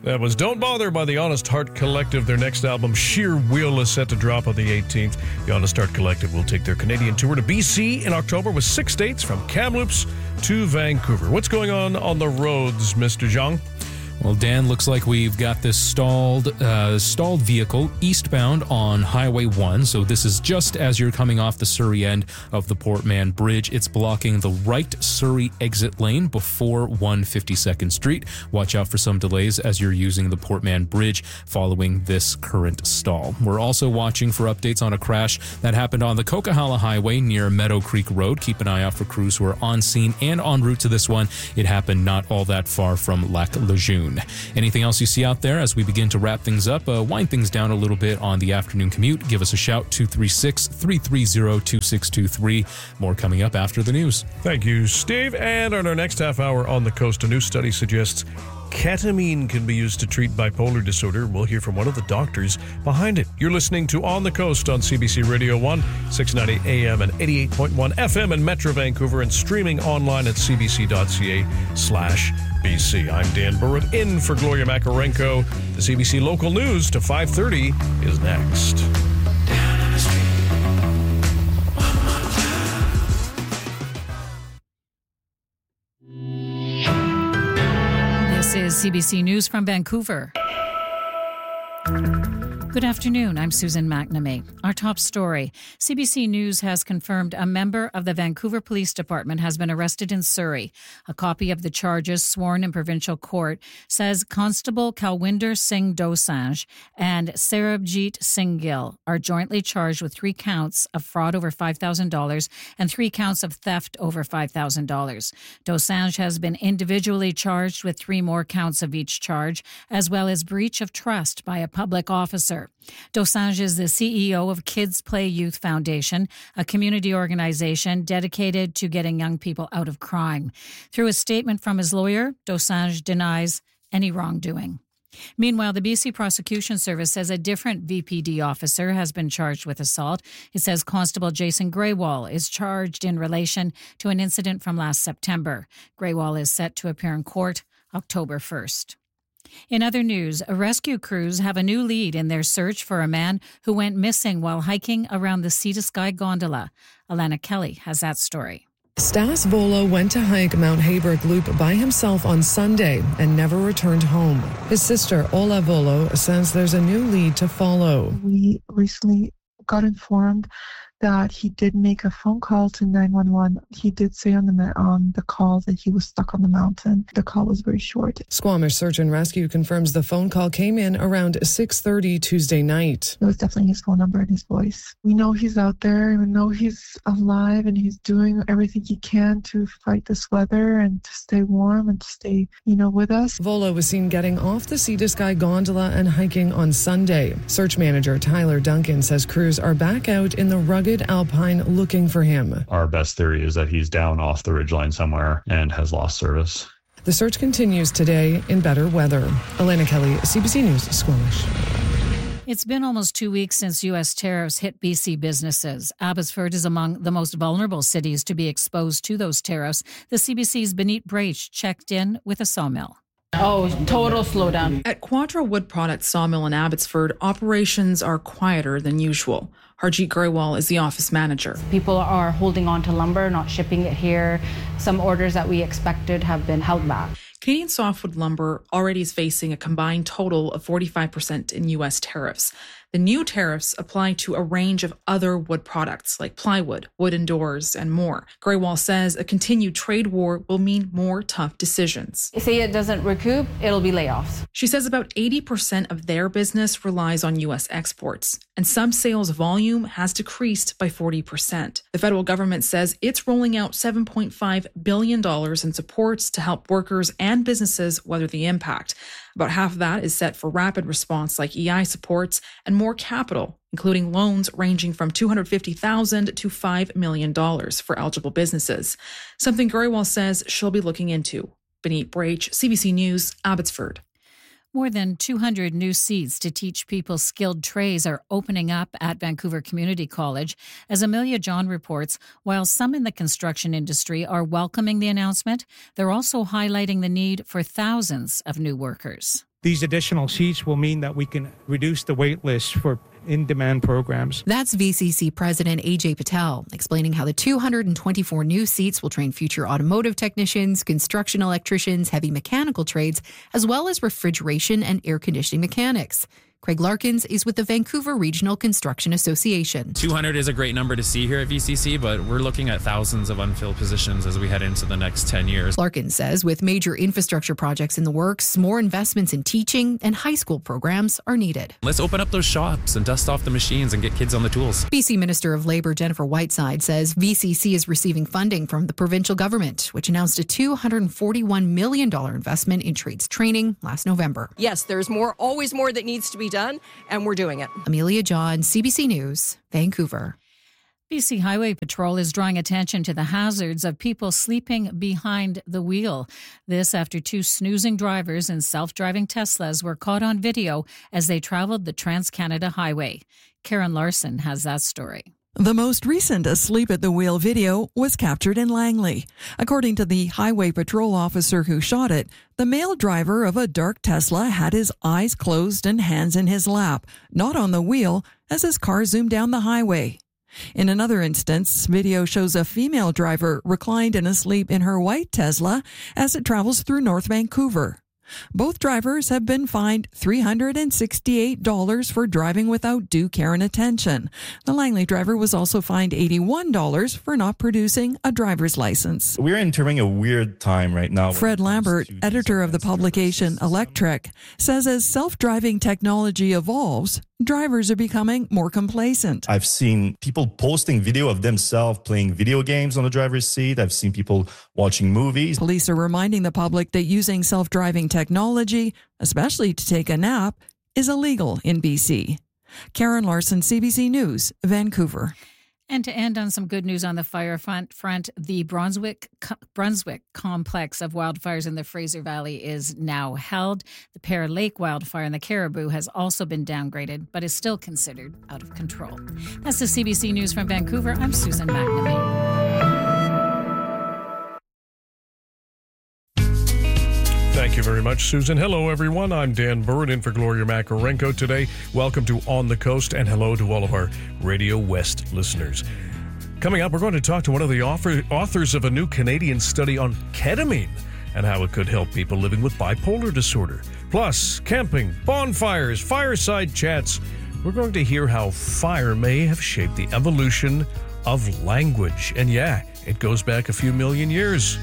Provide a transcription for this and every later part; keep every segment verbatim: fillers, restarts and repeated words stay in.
That was Don't Bother by the Honest Heart Collective. Their next album, Sheer Wheel, is set to drop on the eighteenth. The Honest Heart Collective will take their Canadian tour to B C in October with six dates from Kamloops to Vancouver. What's going on on the roads, Mister Zhang? Well, Dan, looks like we've got this stalled uh, stalled vehicle eastbound on Highway one. So this is just as you're coming off the Surrey end of the Port Mann Bridge. It's blocking the right Surrey exit lane before one hundred fifty-second Street. Watch out for some delays as you're using the Port Mann Bridge following this current stall. We're also watching for updates on a crash that happened on the Coquihalla Highway near Meadow Creek Road. Keep an eye out for crews who are on scene and en route to this one. It happened not all that far from Lac Lejeune. Anything else you see out there as we begin to wrap things up? Uh, wind things down a little bit on the afternoon commute. Give us a shout, two three six, three three zero, two six two three. More coming up after the news. Thank you, Steve. And on our next half hour on the coast, a new study suggests ketamine can be used to treat bipolar disorder. We'll hear from one of the doctors behind it. You're listening to On the Coast on C B C Radio one, six ninety A M and eighty-eight point one F M in Metro Vancouver, and streaming online at cbc.ca slash BC. I'm Dan Burritt in for Gloria Makarenko. The C B C Local News to five thirty is next. This is C B C News from Vancouver. Good afternoon, I'm Susan McNamee. Our top story. C B C News has confirmed a member of the Vancouver Police Department has been arrested in Surrey. A copy of the charges sworn in provincial court says Constable Kalwinder Singh Dosanjh and Sarabjit Singh Gill are jointly charged with three counts of fraud over five thousand dollars and three counts of theft over five thousand dollars. Dosanjh has been individually charged with three more counts of each charge, as well as breach of trust by a public officer. Dosanjh is the C E O of Kids Play Youth Foundation, a community organization dedicated to getting young people out of crime. Through a statement from his lawyer, Dosanjh denies any wrongdoing. Meanwhile, the B C Prosecution Service says a different V P D officer has been charged with assault. It says Constable Jason Greywall is charged in relation to an incident from last September. Greywall is set to appear in court October first. In other news, rescue crews have a new lead in their search for a man who went missing while hiking around the Sea to Sky gondola. Alana Kelly has that story. Stas Volo went to hike Mount Hayberg Loop by himself on Sunday and never returned home. His sister, Ola Volo, says there's a new lead to follow. We recently got informed that he did make a phone call to nine one one. He did say on the on the call that he was stuck on the mountain. The call was very short. Squamish Search and Rescue confirms the phone call came in around six thirty Tuesday night. It was definitely his phone number and his voice. We know he's out there. We know he's alive and he's doing everything he can to fight this weather and to stay warm and to stay, you know, with us. Volo was seen getting off the Sea to Sky gondola and hiking on Sunday. Search manager Tyler Duncan says crews are back out in the rugged Alpine looking for him. Our best theory is that he's down off the ridgeline somewhere and has lost service. The search continues today in better weather. Elena Kelly, C B C News, Squamish. It's been almost two weeks since U S tariffs hit B C businesses. Abbotsford is among the most vulnerable cities to be exposed to those tariffs. The C B C's Benit Brach checked in with a sawmill. Oh, total slowdown. At Quadra Wood Products Sawmill in Abbotsford, operations are quieter than usual. Harjeet Grewal is the office manager. People are holding on to lumber, not shipping it here. Some orders that we expected have been held back. Canadian softwood lumber already is facing a combined total of forty-five percent in U S tariffs. The new tariffs apply to a range of other wood products like plywood, wooden doors, and more. Grewal says a continued trade war will mean more tough decisions. Say it doesn't recoup, it'll be layoffs. She says about eighty percent of their business relies on U S exports, and some sales volume has decreased by forty percent. The federal government says it's rolling out seven point five billion dollars in supports to help workers and businesses weather the impact. About half of that is set for rapid response like E I supports and more capital, including loans ranging from two hundred fifty thousand dollars to five million dollars for eligible businesses. Something Grewal says she'll be looking into. Benit Brach, C B C News, Abbotsford. More than two hundred new seats to teach people skilled trades are opening up at Vancouver Community College. As Amelia John reports, while some in the construction industry are welcoming the announcement, they're also highlighting the need for thousands of new workers. These additional seats will mean that we can reduce the wait list for in-demand programs. That's V C C President A J Patel explaining how the two hundred twenty-four new seats will train future automotive technicians, construction electricians, heavy mechanical trades, as well as refrigeration and air conditioning mechanics. Craig Larkins is with the Vancouver Regional Construction Association. two hundred is a great number to see here at V C C, but we're looking at thousands of unfilled positions as we head into the next ten years. Larkins says with major infrastructure projects in the works, more investments in teaching and high school programs are needed. Let's open up those shops and dust off the machines and get kids on the tools. B C Minister of Labour Jennifer Whiteside says V C C is receiving funding from the provincial government, which announced a two hundred forty-one million dollars investment in trades training last November. Yes, there's more, always more that needs to be done. Done, and we're doing it. Amelia John, C B C News, Vancouver. B C Highway Patrol is drawing attention to the hazards of people sleeping behind the wheel. This after two snoozing drivers in self-driving Teslas were caught on video as they traveled the Trans-Canada Highway. Karen Larson has that story. The most recent asleep at the wheel video was captured in Langley. According to the highway patrol officer who shot it, the male driver of a dark Tesla had his eyes closed and hands in his lap, not on the wheel, as his car zoomed down the highway. In another instance, video shows a female driver reclined and asleep in her white Tesla as it travels through North Vancouver. Both drivers have been fined three hundred sixty-eight dollars for driving without due care and attention. The Langley driver was also fined eighty-one dollars for not producing a driver's license. We're entering a weird time right now. Fred Lambert, editor of the publication Electric, says as self-driving technology evolves, drivers are becoming more complacent. I've seen people posting video of themselves playing video games on the driver's seat. I've seen people watching movies. Police are reminding the public that using self-driving technology, especially to take a nap, is illegal in B C. Karen Larson, C B C News, Vancouver. And to end on some good news on the fire front, front the Brunswick Brunswick complex of wildfires in the Fraser Valley is now held. The Pear Lake wildfire in the Caribou has also been downgraded, but is still considered out of control. That's the C B C News from Vancouver. I'm Susan McNamee. Thank you very much, Susan. Hello, everyone. I'm Dan Burrett in for Gloria Makarenko today. Welcome to On the Coast, and hello to all of our Radio West listeners. Coming up, we're going to talk to one of the author, authors of a new Canadian study on ketamine and how it could help people living with bipolar disorder. Plus, camping, bonfires, fireside chats. We're going to hear how fire may have shaped the evolution of language. And yeah, it goes back a few million years.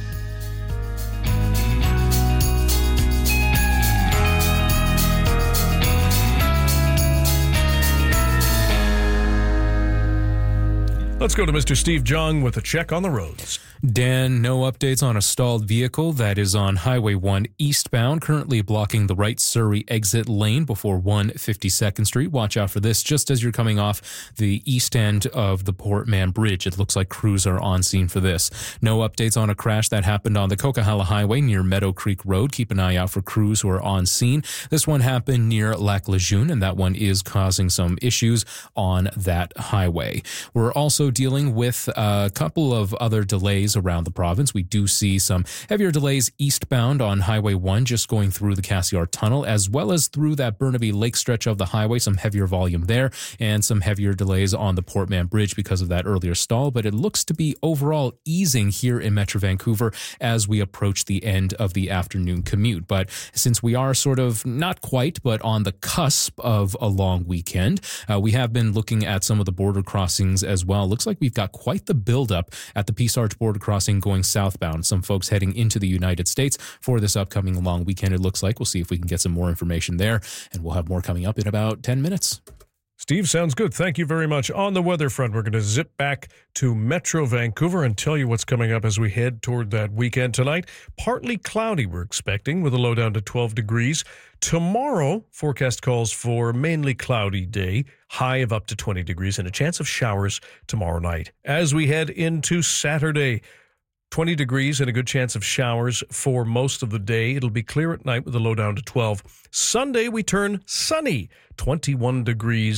Let's go to Mister Steve Jung with a check on the roads. Dan, no updates on a stalled vehicle that is on Highway one eastbound, currently blocking the right Surrey exit lane before one fifty-second Street. Watch out for this just as you're coming off the east end of the Port Mann Bridge. It looks like crews are on scene for this. No updates on a crash that happened on the Coquihalla Highway near Meadow Creek Road. Keep an eye out for crews who are on scene. This one happened near Lac Lejeune, and that one is causing some issues on that highway. We're also dealing with a couple of other delays around the province. We do see some heavier delays eastbound on Highway one, just going through the Cassiar Tunnel, as well as through that Burnaby Lake stretch of the highway, some heavier volume there, and some heavier delays on the Port Mann Bridge because of that earlier stall. But it looks to be overall easing here in Metro Vancouver as we approach the end of the afternoon commute. But since we are sort of not quite, but on the cusp of a long weekend, uh, we have been looking at some of the border crossings as well. Looks like we've got quite the buildup at the Peace Arch border crossing going southbound. Some folks heading into the United States for this upcoming long weekend, it looks like. We'll see if we can get some more information there, and we'll have more coming up in about ten minutes. Steve, sounds good. Thank you very much. On the weather front, we're going to zip back to Metro Vancouver and tell you what's coming up as we head toward that weekend tonight. Partly cloudy, we're expecting, with a low down to twelve degrees. Tomorrow, forecast calls for mainly cloudy day, high of up to twenty degrees, and a chance of showers tomorrow night. As we head into Saturday, twenty degrees and a good chance of showers for most of the day. It'll be clear at night with a low down to twelve. Sunday, we turn sunny, twenty-one degrees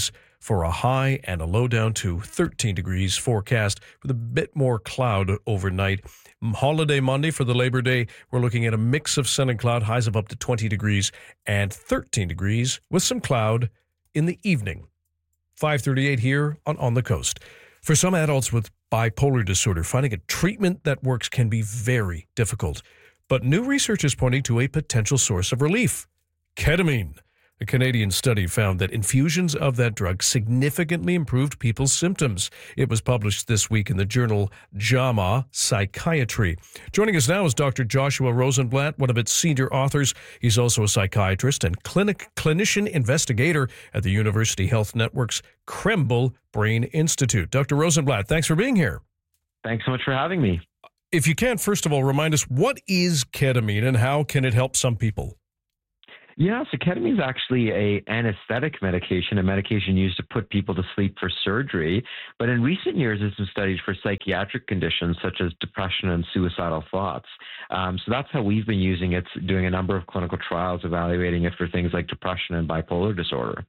for a high and a low down to thirteen degrees forecast with a bit more cloud overnight. Holiday Monday for the Labor Day, we're looking at a mix of sun and cloud, highs of up to twenty degrees and thirteen degrees with some cloud in the evening. five thirty-eight here on On the Coast. For some adults with bipolar disorder, finding a treatment that works can be very difficult. But new research is pointing to a potential source of relief: ketamine. A Canadian study found that infusions of that drug significantly improved people's symptoms. It was published this week in the journal JAMA Psychiatry. Joining us now is Doctor Joshua Rosenblatt, one of its senior authors. He's also a psychiatrist and clinic clinician investigator at the University Health Network's Krembil Brain Institute. Doctor Rosenblatt, thanks for being here. Thanks so much for having me. If you can, first of all, remind us, what is ketamine and how can it help some people? Yeah, so ketamine is actually a anesthetic medication, a medication used to put people to sleep for surgery. But in recent years, it's been studied for psychiatric conditions such as depression and suicidal thoughts. Um, so that's how we've been using it, doing a number of clinical trials evaluating it for things like depression and bipolar disorder.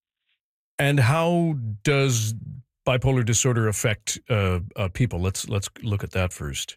And how does bipolar disorder affect uh, uh, people? Let's let's look at that first.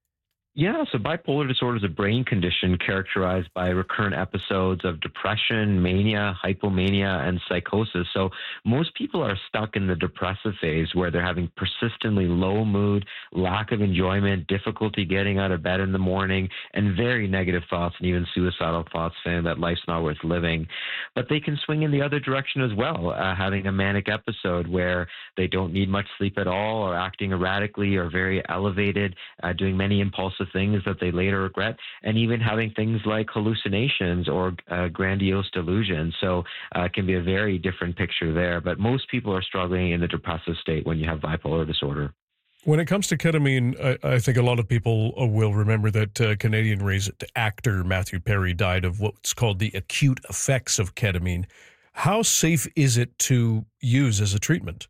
Yeah, so bipolar disorder is a brain condition characterized by recurrent episodes of depression, mania, hypomania, and psychosis. So most people are stuck in the depressive phase where they're having persistently low mood, lack of enjoyment, difficulty getting out of bed in the morning, and very negative thoughts and even suicidal thoughts, saying that life's not worth living. But they can swing in the other direction as well, uh, having a manic episode where they don't need much sleep at all, or acting erratically or very elevated, uh, doing many impulsive things that they later regret, and even having things like hallucinations or uh, grandiose delusions. So uh, it can be a very different picture there. But most people are struggling in the depressive state when you have bipolar disorder. When it comes to ketamine, I, I think a lot of people will remember that uh, Canadian raised actor Matthew Perry died of what's called the acute effects of ketamine. How safe is it to use as a treatment?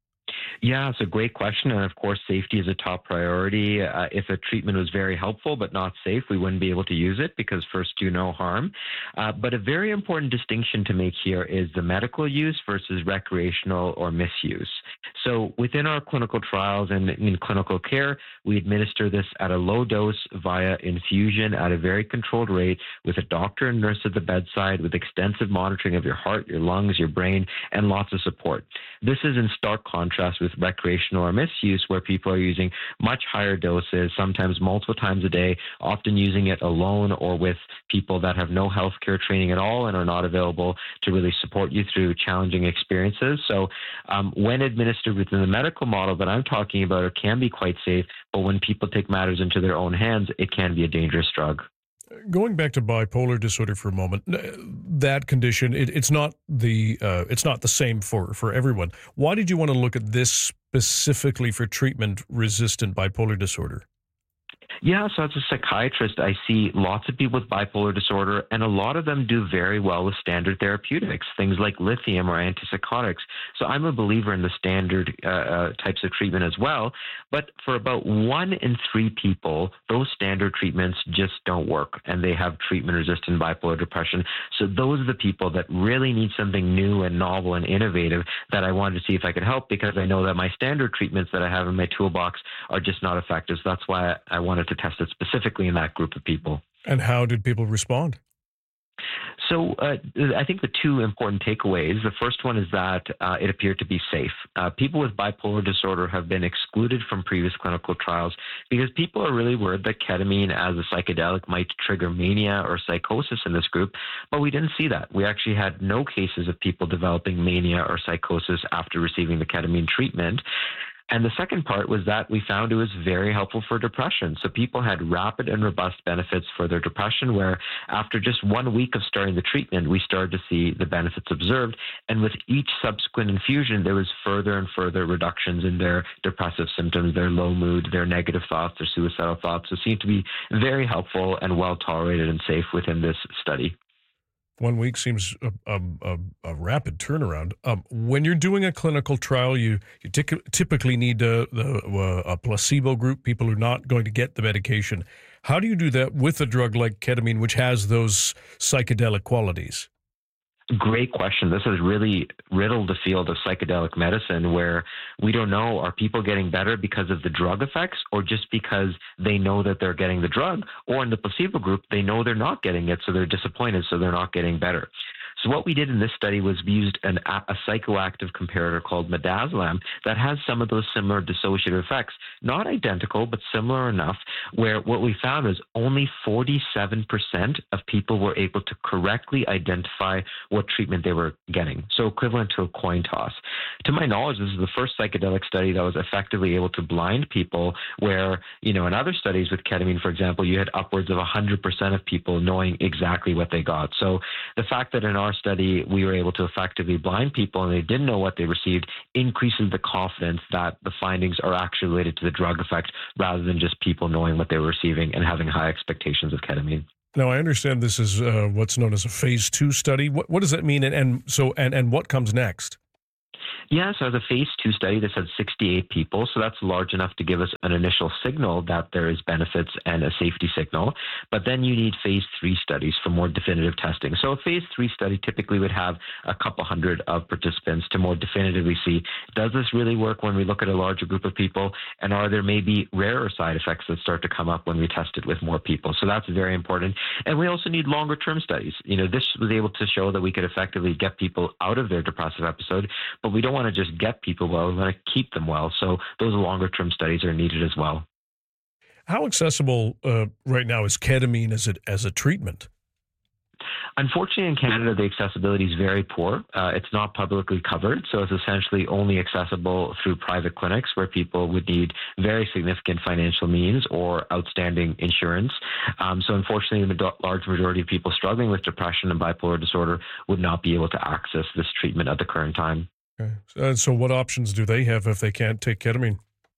Yeah, it's a great question. And of course, safety is a top priority. Uh, if a treatment was very helpful but not safe, we wouldn't be able to use it because first, do no harm. Uh, but a very important distinction to make here is the medical use versus recreational or misuse. So within our clinical trials and in clinical care, we administer this at a low dose via infusion at a very controlled rate with a doctor and nurse at the bedside with extensive monitoring of your heart, your lungs, your brain, and lots of support. This is in stark contrast with recreational or misuse, where people are using much higher doses, sometimes multiple times a day, often using it alone or with people that have no healthcare training at all and are not available to really support you through challenging experiences. So um, when administered within the medical model that I'm talking about, it can be quite safe, but when people take matters into their own hands, it can be a dangerous drug. Going back to bipolar disorder for a moment, that condition, it, it's not the uh, it's not the same for, for everyone. Why did you want to look at this specifically for treatment-resistant bipolar disorder? Yeah, so as a psychiatrist, I see lots of people with bipolar disorder, and a lot of them do very well with standard therapeutics, things like lithium or antipsychotics. So I'm a believer in the standard uh, uh, types of treatment as well. But for about one in three people, those standard treatments just don't work, and they have treatment-resistant bipolar depression. So those are the people that really need something new and novel and innovative that I wanted to see if I could help, because I know that my standard treatments that I have in my toolbox are just not effective. So that's why I wanted to test it specifically in that group of people. And how did people respond? So uh, I think the two important takeaways, the first one is that uh, it appeared to be safe. Uh, people with bipolar disorder have been excluded from previous clinical trials because people are really worried that ketamine as a psychedelic might trigger mania or psychosis in this group, but we didn't see that. We actually had no cases of people developing mania or psychosis after receiving the ketamine treatment. And the second part was that we found it was very helpful for depression. So people had rapid and robust benefits for their depression, where after just one week of starting the treatment, we started to see the benefits observed. And with each subsequent infusion, there was further and further reductions in their depressive symptoms, their low mood, their negative thoughts, their suicidal thoughts. So it seemed to be very helpful and well tolerated and safe within this study. One week seems a, a, a, a rapid turnaround. Um, when you're doing a clinical trial, you, you tic- typically need a, a, a placebo group, people who are not going to get the medication. How do you do that with a drug like ketamine, which has those psychedelic qualities? Great question. This has really riddled the field of psychedelic medicine, where we don't know, are people getting better because of the drug effects or just because they know that they're getting the drug, or in the placebo group, they know they're not getting it, so they're disappointed, so they're not getting better. So what we did in this study was we used an, a psychoactive comparator called midazolam that has some of those similar dissociative effects, not identical, but similar enough, where what we found was only forty-seven percent of people were able to correctly identify what treatment they were getting. So equivalent to a coin toss. To my knowledge, this is the first psychedelic study that was effectively able to blind people, where, you know, in other studies with ketamine, for example, you had upwards of one hundred percent of people knowing exactly what they got. So the fact that in our study we were able to effectively blind people and they didn't know what they received increases the confidence that the findings are actually related to the drug effect rather than just people knowing what they were receiving and having high expectations of ketamine. Now, I understand this is uh, what's known as a phase two study. What, what does that mean? And, and so, and, and what comes next? Yeah, so as a phase two study, this had sixty-eight people, so that's large enough to give us an initial signal that there is benefits and a safety signal. But then you need phase three studies for more definitive testing. So a phase three study typically would have a couple hundred of participants to more definitively see, does this really work when we look at a larger group of people? And are there maybe rarer side effects that start to come up when we test it with more people? So that's very important. And we also need longer term studies. You know, this was able to show that we could effectively get people out of their depressive episode, but we don't want to just get people well, we want to keep them well. So those longer term studies are needed as well. How accessible uh, right now is ketamine as a, as a treatment? Unfortunately, in Canada, the accessibility is very poor. Uh, it's not publicly covered, so it's essentially only accessible through private clinics where people would need very significant financial means or outstanding insurance. Um, so unfortunately, the large majority of people struggling with depression and bipolar disorder would not be able to access this treatment at the current time. Okay. Uh, so what options do they have if they can't take ketamine?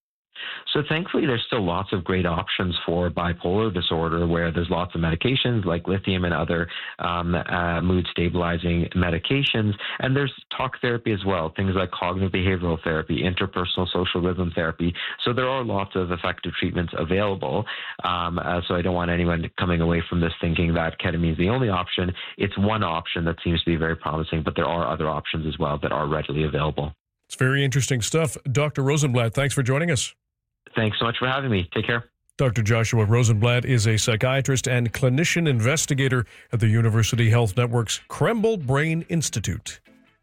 So thankfully, there's still lots of great options for bipolar disorder, where there's lots of medications like lithium and other um, uh, mood stabilizing medications. And there's talk therapy as well, things like cognitive behavioral therapy, interpersonal social rhythm therapy. So there are lots of effective treatments available. Um, uh, so I don't want anyone coming away from this thinking that ketamine is the only option. It's one option that seems to be very promising, but there are other options as well that are readily available. It's very interesting stuff. Doctor Rosenblatt, thanks for joining us. Thanks so much for having me. Take care. Doctor Joshua Rosenblatt is a psychiatrist and clinician investigator at the University Health Network's Krembil Brain Institute.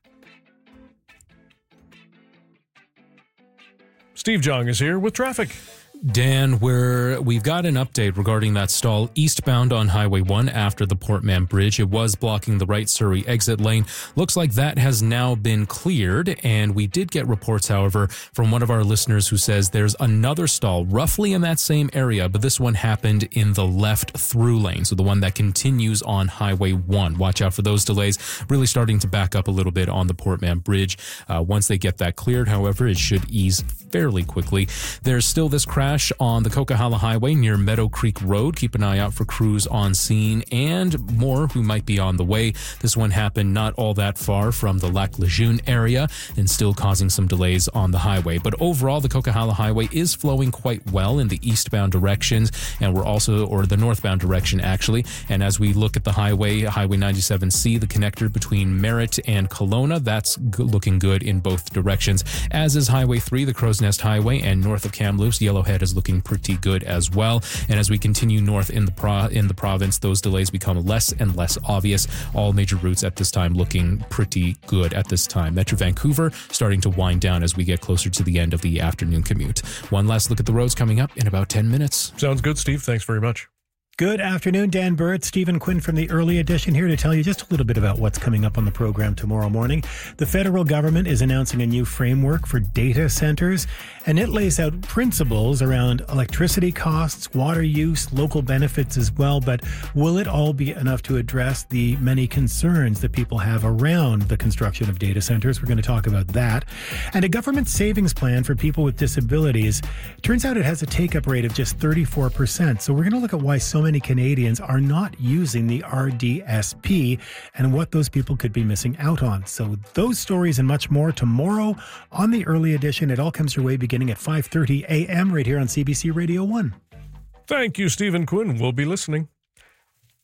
Steve Jong is here with traffic. Dan, where we've got an update regarding that stall eastbound on Highway one after the Portman Bridge. It was blocking the right Surrey exit lane. Looks like that has now been cleared, and we did get reports, however, from one of our listeners who says there's another stall roughly in that same area, but this one happened in the left through lane, so the one that continues on Highway one. Watch out for those delays, really starting to back up a little bit on the Portman Bridge. Uh, once they get that cleared, however, it should ease fairly quickly. There's still this crash on the Coquihalla Highway near Meadow Creek Road. Keep an eye out for crews on scene and more who might be on the way. This one happened not all that far from the Lac Lejeune area and still causing some delays on the highway. But overall, the Coquihalla Highway is flowing quite well in the eastbound directions, and we're also, or the northbound direction actually. And as we look at the highway, Highway ninety-seven C, the connector between Merritt and Kelowna, that's g- looking good in both directions, as is Highway three, the Crow's Nest Highway, and north of Kamloops, Yellowhead is looking pretty good as well. And as we continue north in the pro- in the province, those delays become less and less obvious. All major routes at this time looking pretty good at this time. Metro Vancouver starting to wind down as we get closer to the end of the afternoon commute. One last look at the roads coming up in about ten minutes. Sounds good, Steve. Thanks very much. Good afternoon, Dan Burt, Stephen Quinn from the Early Edition here to tell you just a little bit about what's coming up on the program tomorrow morning. The federal government is announcing a new framework for data centers, and it lays out principles around electricity costs, water use, local benefits as well. But will it all be enough to address the many concerns that people have around the construction of data centers? We're going to talk about that. And a government savings plan for people with disabilities. Turns out it has a take-up rate of just thirty-four percent. So we're going to look at why so many Canadians are not using the R D S P and what those people could be missing out on. So those stories and much more tomorrow on the Early Edition. It all comes your way beginning at five thirty a.m. right here on C B C Radio one. Thank you, Stephen Quinn. We'll be listening.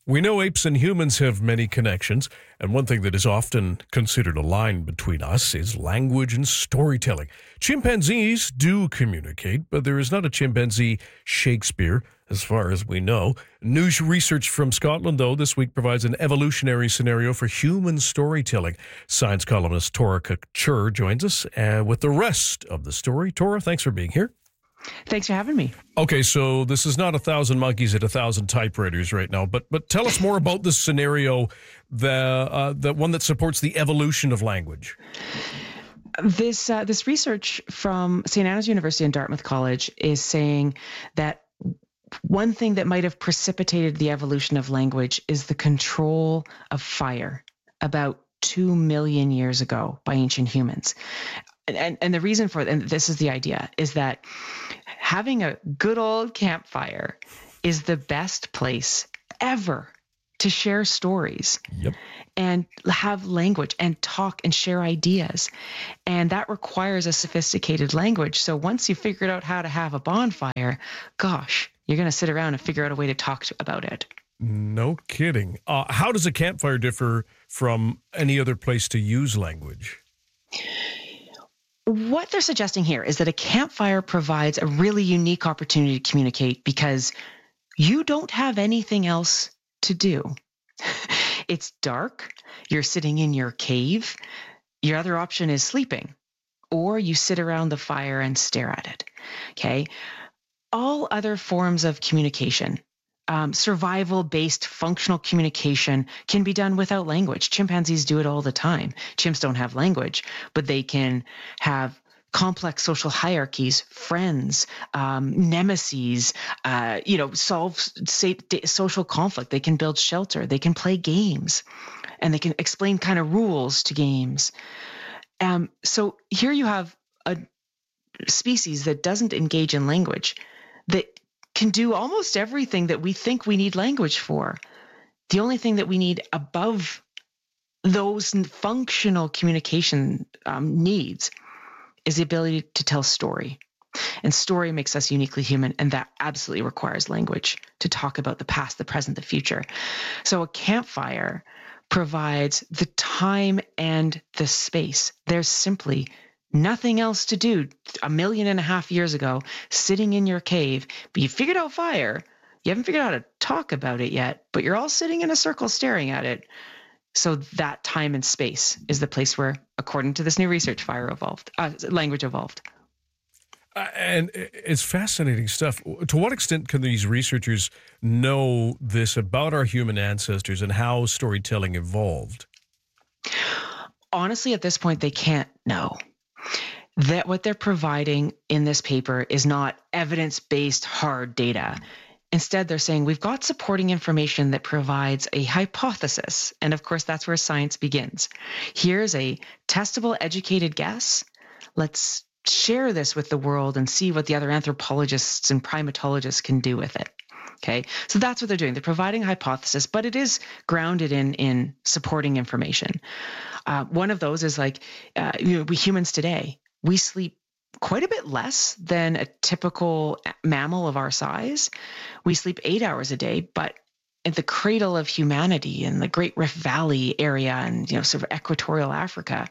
We know apes and humans have many connections, and one thing that is often considered a line between us is language and storytelling. Chimpanzees do communicate, but there is not a chimpanzee Shakespeare, as far as we know. New research from Scotland, though, this week provides an evolutionary scenario for human storytelling. Science columnist Tora Kachur joins us uh, with the rest of the story. Tora, thanks for being here. Thanks for having me. Okay, so this is not a thousand monkeys at a thousand typewriters right now, but but tell us more about this scenario, the uh, the one that supports the evolution of language. This uh, this research from Saint Anna's University and Dartmouth College is saying that one thing that might have precipitated the evolution of language is the control of fire about two million years ago by ancient humans. And, and the reason for it, and this is the idea, is that having a good old campfire is the best place ever to share stories yep. and have language and talk and share ideas. And that requires a sophisticated language. So once you figured out how to have a bonfire, gosh, you're going to sit around and figure out a way to talk to, about it. No kidding. Uh, how does a campfire differ from any other place to use language? What they're suggesting here is that a campfire provides a really unique opportunity to communicate because you don't have anything else to do. It's dark. You're sitting in your cave. Your other option is sleeping, or you sit around the fire and stare at it. Okay. All other forms of communication, um, survival-based functional communication, can be done without language. Chimpanzees do it all the time. Chimps don't have language, but they can have complex social hierarchies, friends, um, nemesis, uh, you know, solve say, social conflict. They can build shelter. They can play games, and they can explain kind of rules to games. Um, so here you have a species that doesn't engage in language, that can do almost everything that we think we need language for. The only thing that we need above those functional communication um, needs is the ability to tell story. And story makes us uniquely human, and that absolutely requires language to talk about the past, the present, the future. So a campfire provides the time and the space. There's simply nothing else to do a million and a half years ago, sitting in your cave, but you figured out fire. You haven't figured out how to talk about it yet, but you're all sitting in a circle staring at it. So that time and space is the place where, according to this new research, fire evolved, uh, language evolved. Uh, and it's fascinating stuff. To what extent can these researchers know this about our human ancestors and how storytelling evolved? Honestly, at this point, they can't know. That what they're providing in this paper is not evidence-based hard data. Instead, they're saying we've got supporting information that provides a hypothesis. And of course, that's where science begins. Here's a testable, educated guess. Let's share this with the world and see what the other anthropologists and primatologists can do with it. Okay, so that's what they're doing. They're providing a hypothesis, but it is grounded in in supporting information. Uh, one of those is like, uh, you know, we humans today, we sleep quite a bit less than a typical mammal of our size. We sleep eight hours a day, but at the cradle of humanity in the Great Rift Valley area and, you know, sort of equatorial Africa,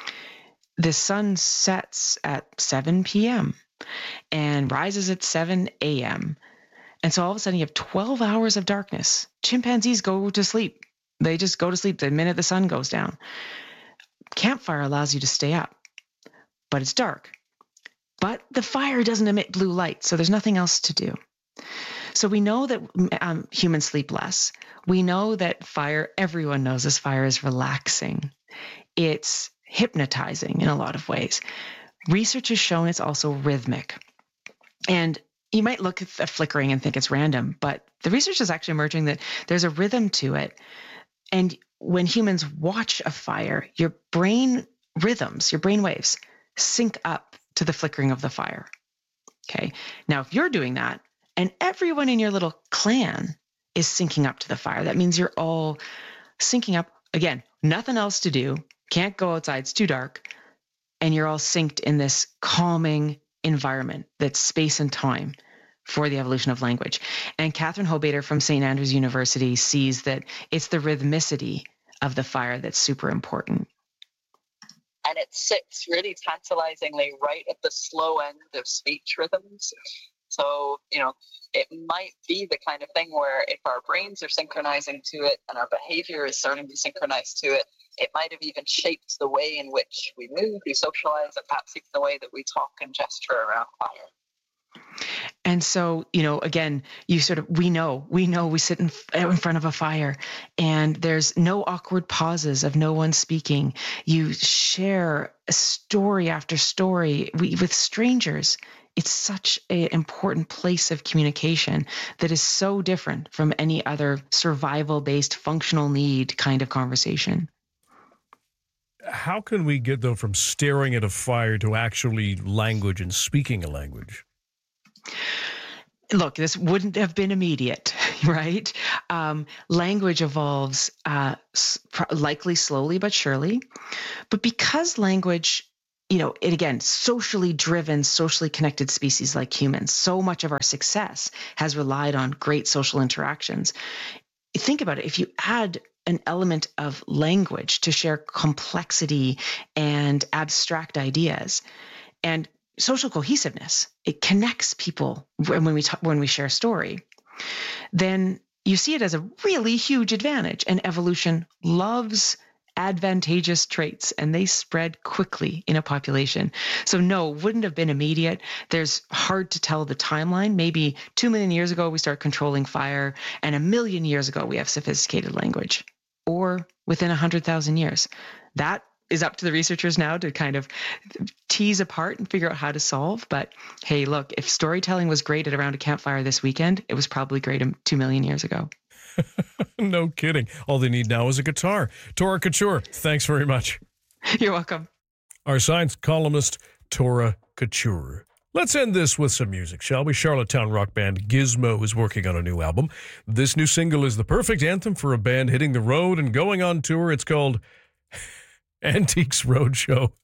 the sun sets at seven p.m. and rises at seven a.m. And so all of a sudden you have twelve hours of darkness. Chimpanzees go to sleep. They just go to sleep the minute the sun goes down. Campfire allows you to stay up, but it's dark. But the fire doesn't emit blue light, so there's nothing else to do. So we know that um, humans sleep less. We know that fire, everyone knows this fire is relaxing. It's hypnotizing in a lot of ways. Research has shown it's also rhythmic. And you might look at the flickering and think it's random, but the research is actually emerging that there's a rhythm to it. And when humans watch a fire, your brain rhythms, your brain waves sync up to the flickering of the fire. Okay. Now, if you're doing that and everyone in your little clan is syncing up to the fire, that means you're all syncing up. Again, nothing else to do. Can't go outside. It's too dark. And you're all synced in this calming environment that's space and time. for the evolution of language. And Catherine Hobater from Saint Andrews University sees that it's the rhythmicity of the fire that's super important. And it sits really tantalizingly right at the slow end of speech rhythms. So, you know, it might be the kind of thing where if our brains are synchronizing to it and our behavior is starting to be synchronized to it, it might have even shaped the way in which we move, we socialize, and perhaps even the way that we talk and gesture around fire. And so, you know, again, you sort of, we know, we know we sit in, in front of a fire and there's no awkward pauses of no one speaking. You share a story after story we, with strangers. It's such an important place of communication that is so different from any other survival-based functional need kind of conversation. How can we get, though, from staring at a fire to actually language and speaking a language? Look, this wouldn't have been immediate, right? Um, language evolves uh, likely slowly but surely. But because language, you know, and again, socially driven, socially connected species like humans, so much of our success has relied on great social interactions. Think about it. If you add an element of language to share complexity and abstract ideas and social cohesiveness, it connects people when we talk, when we share story, then you see it as a really huge advantage. And evolution loves advantageous traits, and they spread quickly in a population. So no, wouldn't have been immediate. There's hard to tell the timeline. Maybe two million years ago, we start controlling fire, and a million years ago, we have sophisticated language, or within one hundred thousand years. That is up to the researchers now to kind of tease apart and figure out how to solve. But hey, look, if storytelling was great at around a campfire this weekend, it was probably great two million years ago. No kidding. All they need now is a guitar. Tora Couture, thanks very much. You're welcome. Our science columnist, Tora Couture. Let's end this with some music, shall we? Charlottetown rock band Gizmo is working on a new album. This new single is the perfect anthem for a band hitting the road and going on tour. It's called Antiques Roadshow.